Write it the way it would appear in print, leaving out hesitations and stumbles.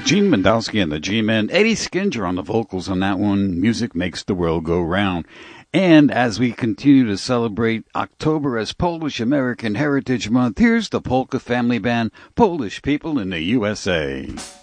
Gene Mendowski and the G-Men, Eddie Skinger on the vocals on that one. Music makes the world go round. And as we continue to celebrate October as Polish American Heritage Month, here's the Polka Family Band, Polish People in the USA.